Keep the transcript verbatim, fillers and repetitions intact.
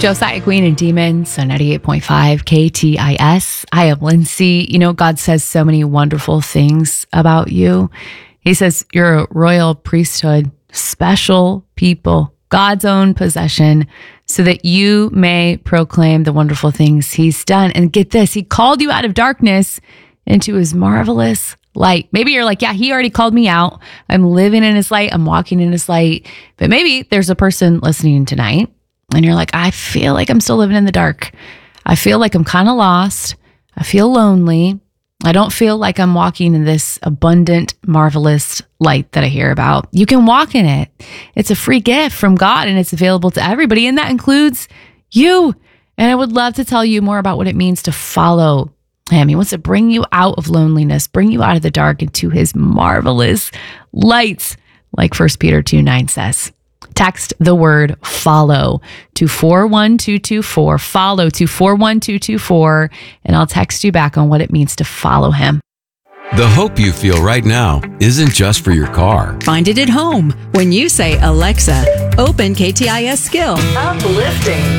Josiah Queen and Demons, so ninety-eight point five K T I S. I am Lindsay. You know, God says so many wonderful things about you. He says you're a royal priesthood, special people, God's own possession, so that you may proclaim the wonderful things he's done. And get this, he called you out of darkness into his marvelous light. Maybe you're like, yeah, he already called me out. I'm living in his light. I'm walking in his light. But maybe there's a person listening tonight and you're like, I feel like I'm still living in the dark. I feel like I'm kind of lost. I feel lonely. I don't feel like I'm walking in this abundant, marvelous light that I hear about. You can walk in it. It's a free gift from God and it's available to everybody. And that includes you. And I would love to tell you more about what it means to follow him. He wants to bring you out of loneliness, bring you out of the dark into his marvelous lights, like First Peter two nine says. Text the word follow to four one two two four, follow to four one two two four, and I'll text you back on what it means to follow him. The hope you feel right now isn't just for your car. Find it at home when you say, Alexa, open K T I S Skill. Uplifting.